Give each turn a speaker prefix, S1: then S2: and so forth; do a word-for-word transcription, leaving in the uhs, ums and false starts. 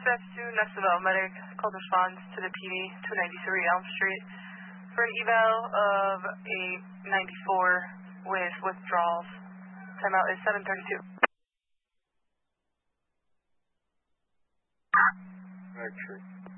S1: Dispatch to Nestavelle Medic, called response to the P D two ninety-three Elm Street for an eval of a ninety-four with withdrawals. Timeout is seven thirty-two.
S2: Mercury.